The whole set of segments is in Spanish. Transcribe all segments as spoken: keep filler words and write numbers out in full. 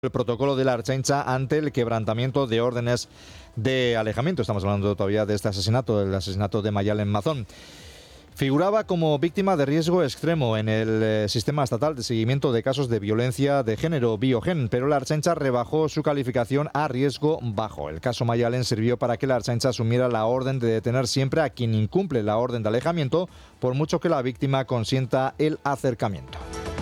el protocolo de la Ertzaintza ante el quebrantamiento de órdenes de alejamiento. Estamos hablando todavía de este asesinato, el asesinato de Mayalen Mazón. Figuraba como víctima de riesgo extremo en el eh, sistema estatal de seguimiento de casos de violencia de género, Biogen, pero la Ertzaintza rebajó su calificación a riesgo bajo. El caso Mayalen sirvió para que la Ertzaintza asumiera la orden de detener siempre a quien incumple la orden de alejamiento, por mucho que la víctima consienta el acercamiento.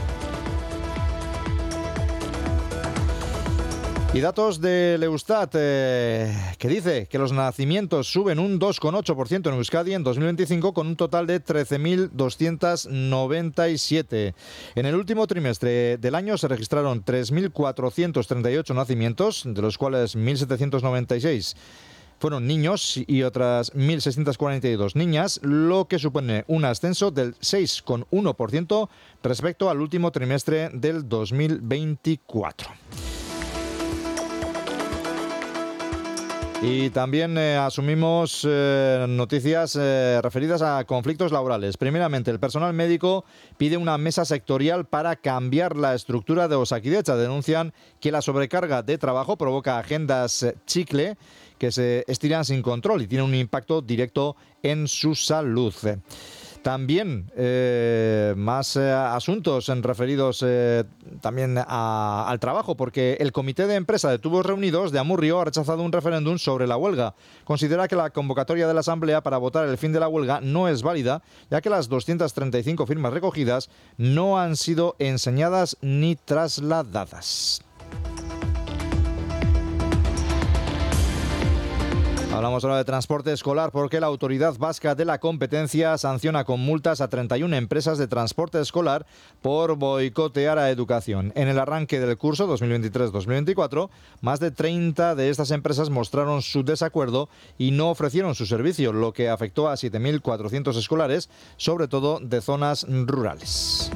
Y datos del Eustat, eh, que dice que los nacimientos suben un dos coma ocho por ciento en Euskadi en dos mil veinticinco con un total de trece mil doscientos noventa y siete. En el último trimestre del año se registraron tres mil cuatrocientos treinta y ocho nacimientos, de los cuales mil setecientos noventa y seis fueron niños y otras mil seiscientos cuarenta y dos niñas, lo que supone un ascenso del seis coma uno por ciento respecto al último trimestre del dos mil veinticuatro. Y también eh, asumimos eh, noticias eh, referidas a conflictos laborales. Primeramente, el personal médico pide una mesa sectorial para cambiar la estructura de Osakidetza. Denuncian que la sobrecarga de trabajo provoca agendas eh, chicle que se estiran sin control y tienen un impacto directo en su salud. También eh, más eh, asuntos en referidos eh, también a, al trabajo, porque el Comité de Empresa de Tubos Reunidos de Amurrio ha rechazado un referéndum sobre la huelga. Considera que la convocatoria de la Asamblea para votar el fin de la huelga no es válida, ya que las doscientas treinta y cinco firmas recogidas no han sido enseñadas ni trasladadas. Hablamos ahora de transporte escolar porque la Autoridad Vasca de la Competencia sanciona con multas a treinta y una empresas de transporte escolar por boicotear a educación. En el arranque del curso dos mil veintitrés dos mil veinticuatro, más de treinta de estas empresas mostraron su desacuerdo y no ofrecieron su servicio, lo que afectó a siete mil cuatrocientos escolares, sobre todo de zonas rurales.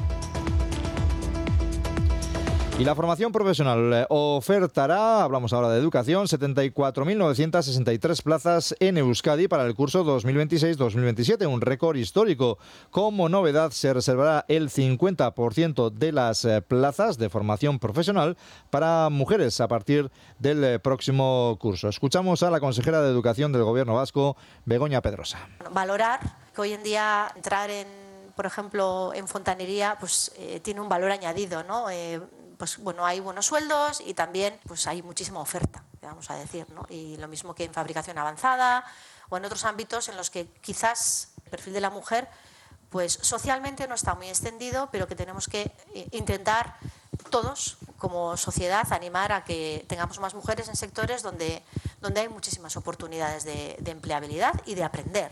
Y la formación profesional ofertará, hablamos ahora de educación, setenta y cuatro mil novecientos sesenta y tres plazas en Euskadi para el curso dos mil veintiséis dos mil veintisiete, un récord histórico. Como novedad, se reservará el cincuenta por ciento de las plazas de formación profesional para mujeres a partir del próximo curso. Escuchamos a la consejera de Educación del Gobierno vasco, Begoña Pedrosa. Valorar que hoy en día entrar en, por ejemplo, en fontanería, pues eh, tiene un valor añadido, ¿no? Eh, pues bueno, hay buenos sueldos y también pues hay muchísima oferta, vamos a decir, ¿no? Y lo mismo que en fabricación avanzada o en otros ámbitos en los que quizás el perfil de la mujer pues socialmente no está muy extendido, pero que tenemos que intentar todos como sociedad animar a que tengamos más mujeres en sectores donde, donde hay muchísimas oportunidades de, de empleabilidad y de aprender.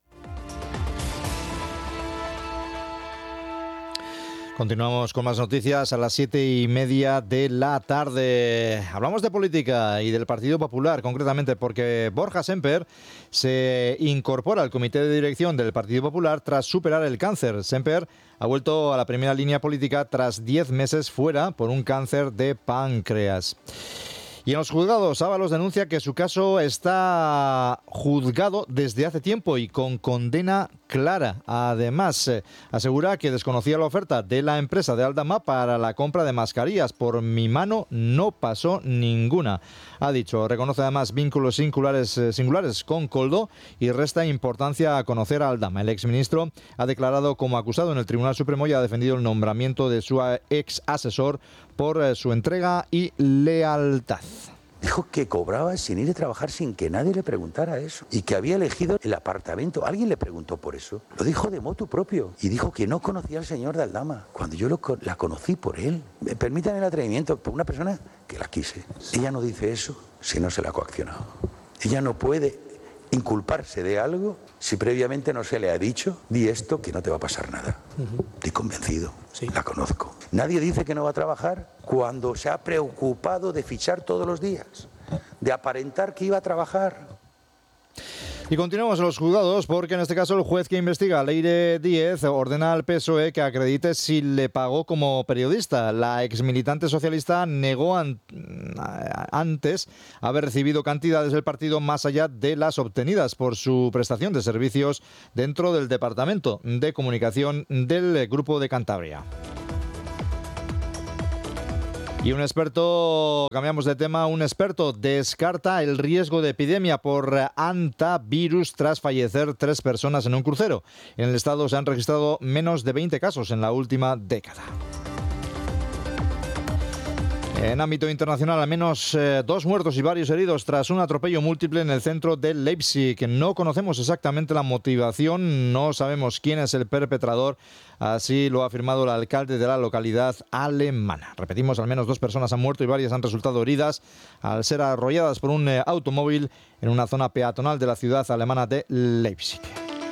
Continuamos con más noticias a las siete y media de la tarde. Hablamos de política y del Partido Popular, concretamente porque Borja Semper se incorpora al comité de dirección del Partido Popular tras superar el cáncer. Semper ha vuelto a la primera línea política tras diez meses fuera por un cáncer de páncreas. Y en los juzgados, Ábalos denuncia que su caso está juzgado desde hace tiempo y con condena clara. Además, eh, asegura que desconocía la oferta de la empresa de Aldama para la compra de mascarillas. Por mi mano no pasó ninguna. Ha dicho, reconoce además vínculos singulares, eh, singulares con Koldo y resta importancia a conocer a Aldama. El exministro ha declarado como acusado en el Tribunal Supremo y ha defendido el nombramiento de su ex asesor por eh, su entrega y lealtad. Dijo que cobraba sin ir a trabajar sin que nadie le preguntara eso y que había elegido el apartamento. ¿Alguien le preguntó por eso? Lo dijo de motu propio y dijo que no conocía al señor de Aldama cuando yo lo, la conocí por él. Me permitan el atrevimiento por una persona que la quise. Ella no dice eso si no se la ha coaccionado. Ella no puede inculparse de algo si previamente no se le ha dicho, di esto que no te va a pasar nada. Uh-huh. Estoy convencido, sí. La conozco. Nadie dice que no va a trabajar cuando se ha preocupado de fichar todos los días, de aparentar que iba a trabajar. Y continuamos en los juzgados porque en este caso el juez que investiga, Leire Díez, ordena al P S O E que acredite si le pagó como periodista. La exmilitante socialista negó an- antes haber recibido cantidades del partido más allá de las obtenidas por su prestación de servicios dentro del Departamento de Comunicación del Grupo de Cantabria. Y un experto, cambiamos de tema, un experto descarta el riesgo de epidemia por hantavirus tras fallecer tres personas en un crucero. En el estado se han registrado menos de veinte casos en la última década. En ámbito internacional, al menos eh, dos muertos y varios heridos tras un atropello múltiple en el centro de Leipzig. No conocemos exactamente la motivación, no sabemos quién es el perpetrador, así lo ha afirmado el alcalde de la localidad alemana. Repetimos, al menos dos personas han muerto y varias han resultado heridas al ser arrolladas por un eh, automóvil en una zona peatonal de la ciudad alemana de Leipzig.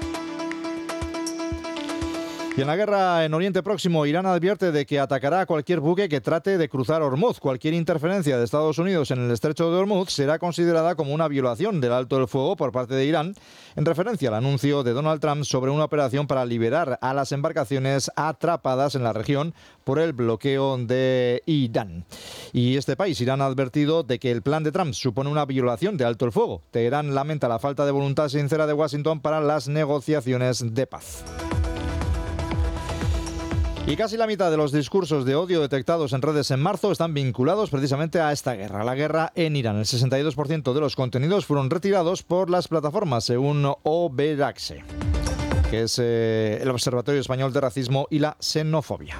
Y en la guerra en Oriente Próximo, Irán advierte de que atacará a cualquier buque que trate de cruzar Hormuz. Cualquier interferencia de Estados Unidos en el estrecho de Hormuz será considerada como una violación del alto del fuego por parte de Irán, en referencia al anuncio de Donald Trump sobre una operación para liberar a las embarcaciones atrapadas en la región por el bloqueo de Irán. Y este país, Irán, ha advertido de que el plan de Trump supone una violación de alto el fuego. Teherán lamenta la falta de voluntad sincera de Washington para las negociaciones de paz. Y casi la mitad de los discursos de odio detectados en redes en marzo están vinculados precisamente a esta guerra, la guerra en Irán. El sesenta y dos por ciento de los contenidos fueron retirados por las plataformas, según Oberaxe, que es eh, el Observatorio Español de Racismo y la Xenofobia.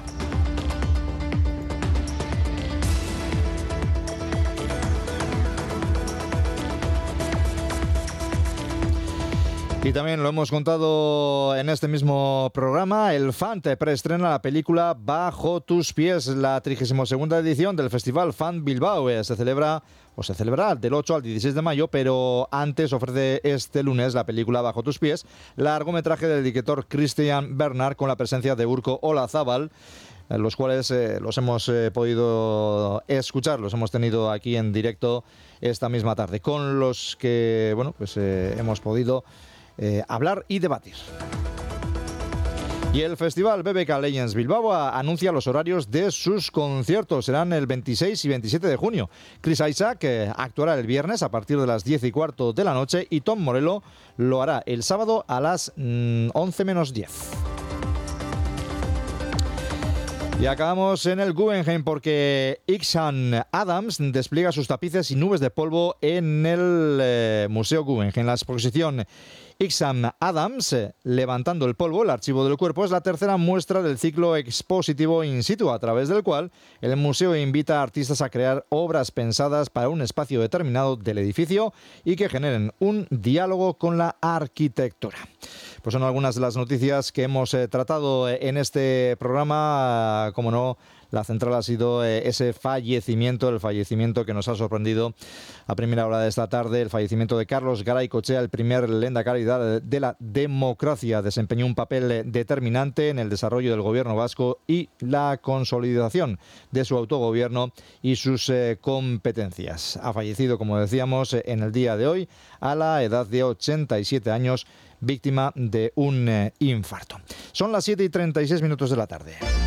Y también lo hemos contado en este mismo programa, el Fant preestrena la película Bajo tus pies, la trigésima segunda edición del Festival Fant Bilbao. Se celebra o se celebrará del ocho al dieciséis de mayo, pero antes ofrece este lunes la película Bajo tus pies, largometraje del director Christian Bernard con la presencia de Urko Olazábal, los cuales eh, los hemos eh, podido escuchar, los hemos tenido aquí en directo esta misma tarde, con los que bueno pues eh, hemos podido Eh, hablar y debatir. Y el Festival B B K Legends Bilbao anuncia los horarios de sus conciertos. Serán el veintiséis y veintisiete de junio. Chris Isaac eh, actuará el viernes a partir de las diez y cuarto de la noche y Tom Morello lo hará el sábado a las mm, once menos diez. Y acabamos en el Guggenheim porque Ixan Adams despliega sus tapices y nubes de polvo en el eh, Museo Guggenheim. La exposición Ixan Adams, eh, levantando el polvo, el archivo del cuerpo, es la tercera muestra del ciclo expositivo in situ, a través del cual el museo invita a artistas a crear obras pensadas para un espacio determinado del edificio y que generen un diálogo con la arquitectura. Pues son algunas de las noticias que hemos eh, tratado en este programa. Uh, como no, la central ha sido eh, ese fallecimiento, el fallecimiento que nos ha sorprendido a primera hora de esta tarde, el fallecimiento de Carlos Garay-Cochea, el primer lehendakari de la democracia. Desempeñó un papel determinante en el desarrollo del gobierno vasco y la consolidación de su autogobierno y sus eh, competencias. Ha fallecido, como decíamos, en el día de hoy a la edad de ochenta y siete años, víctima de un eh, infarto. Son las siete y treinta y seis minutos de la tarde.